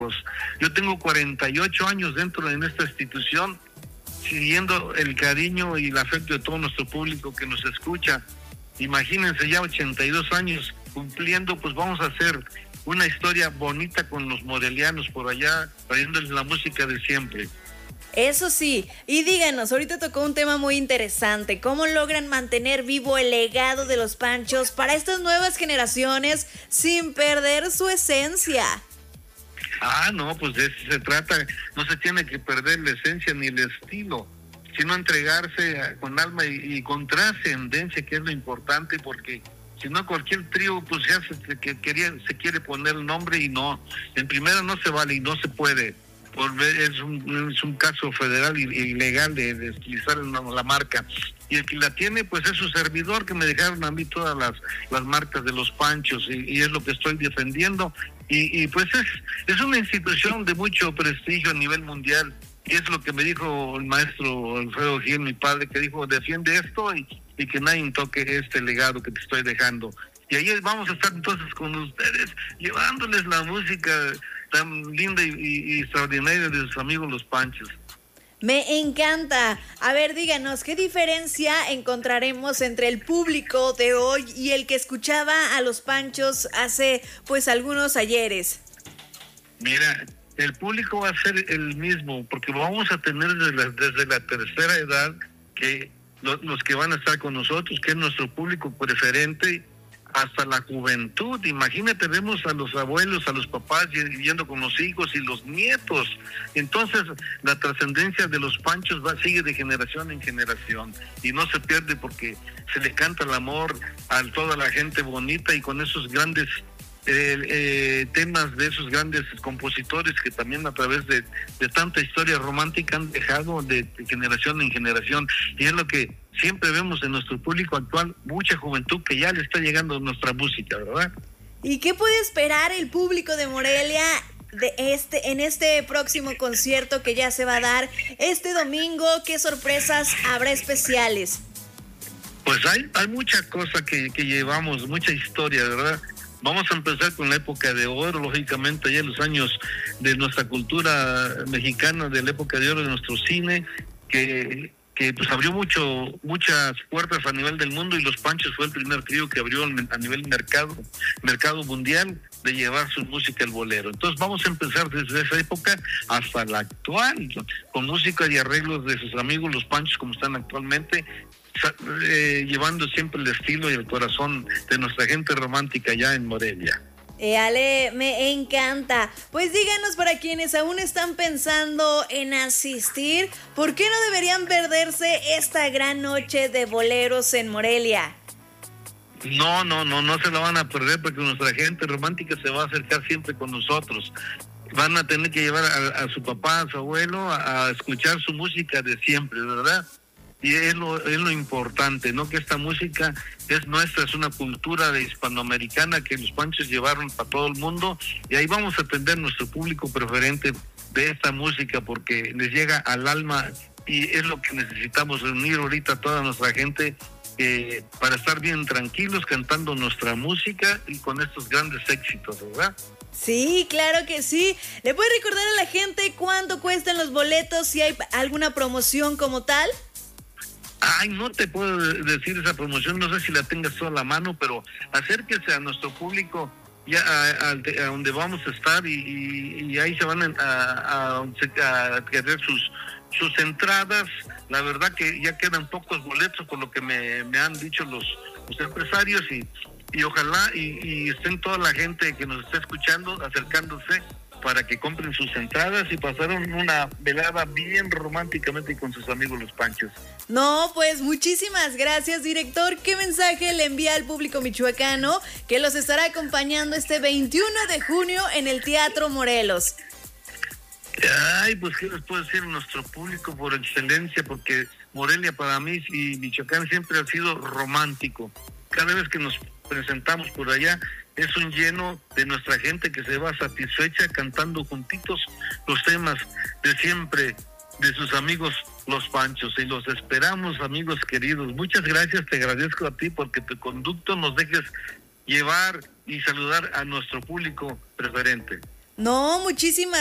Yo tengo 48 años dentro de esta institución, siguiendo el cariño y el afecto de todo nuestro público que nos escucha. Imagínense, ya 82 años cumpliendo, pues vamos a hacer una historia bonita con los morelianos por allá, trayéndoles la música de siempre. Eso sí, y díganos, ahorita tocó un tema muy interesante, ¿cómo logran mantener vivo el legado de los Panchos para estas nuevas generaciones sin perder su esencia? No, pues de eso se trata, no se tiene que perder la esencia ni el estilo, sino entregarse con alma y con trascendencia, que es lo importante, porque si no cualquier trío pues ya se quiere poner el nombre y no, en primera no se vale y no se puede. Es un caso federal y legal de utilizar la marca, y el que la tiene pues es su servidor, que me dejaron a mí todas las marcas de los Panchos, y es lo que estoy defendiendo, y pues es una institución de mucho prestigio a nivel mundial, y es lo que me dijo el maestro Alfredo Gil, mi padre, que dijo: defiende esto y que nadie toque este legado que te estoy dejando. Y ahí vamos a estar entonces con ustedes, llevándoles la música tan linda y extraordinaria de sus amigos los Panchos. Me encanta. A ver, díganos, ¿qué diferencia encontraremos entre el público de hoy y el que escuchaba a los Panchos hace pues algunos ayeres? Mira, el público va a ser el mismo, porque vamos a tener desde la tercera edad, que los que van a estar con nosotros, que es nuestro público preferente, hasta la juventud. Imagínate, vemos a los abuelos, a los papás yendo con los hijos y los nietos. Entonces la trascendencia de los Panchos sigue de generación en generación y no se pierde, porque se le canta el amor a toda la gente bonita, y con esos grandes temas de esos grandes compositores que también a través de tanta historia romántica han dejado de generación en generación, y es lo que siempre vemos en nuestro público actual, mucha juventud que ya le está llegando nuestra música, ¿verdad? ¿Y qué puede esperar el público de Morelia en este próximo concierto que ya se va a dar este domingo? ¿Qué sorpresas habrá especiales? Pues hay mucha cosa que llevamos, mucha historia, ¿verdad? Vamos a empezar con la época de oro, lógicamente, ya los años de nuestra cultura mexicana, de la época de oro de nuestro cine, que pues abrió muchas puertas a nivel del mundo, y los Panchos fue el primer trío que abrió a nivel mercado mundial, de llevar su música al bolero. Entonces vamos a empezar desde esa época hasta la actual, con música y arreglos de sus amigos los Panchos como están actualmente, llevando siempre el estilo y el corazón de nuestra gente romántica allá en Morelia. Ale, me encanta. Pues díganos, para quienes aún están pensando en asistir, ¿por qué no deberían perderse esta gran noche de boleros en Morelia? No se la van a perder, porque nuestra gente romántica se va a acercar siempre con nosotros. Van a tener que llevar a su papá, a su abuelo, a escuchar su música de siempre, ¿verdad? Y es lo importante, ¿no? Que esta música es nuestra, es una cultura de hispanoamericana que los Panchos llevaron para todo el mundo, y ahí vamos a atender nuestro público preferente de esta música, porque les llega al alma, y es lo que necesitamos, reunir ahorita toda nuestra gente para estar bien tranquilos cantando nuestra música y con estos grandes éxitos, ¿verdad? Sí, claro que sí. ¿Le puede recordar a la gente cuánto cuestan los boletos, si hay alguna promoción como tal? No te puedo decir esa promoción, no sé si la tengas toda a la mano, pero acérquese a nuestro público ya a donde vamos a estar, y ahí se van a querer sus entradas. La verdad que ya quedan pocos boletos, por lo que me han dicho los empresarios, y ojalá y estén toda la gente que nos está escuchando acercándose para que compren sus entradas y pasaron una velada bien románticamente con sus amigos los Panchos. No, pues muchísimas gracias, director. ¿Qué mensaje le envía al público michoacano que los estará acompañando este 21 de junio en el Teatro Morelos? Pues qué les puedo decir a nuestro público por excelencia, porque Morelia para mí y Michoacán siempre ha sido romántico. Cada vez que nos presentamos por allá es un lleno de nuestra gente que se va satisfecha cantando juntitos los temas de siempre de sus amigos los Panchos, y los esperamos, amigos queridos. Muchas gracias, te agradezco a ti porque tu conducto nos dejes llevar y saludar a nuestro público preferente. No, muchísimas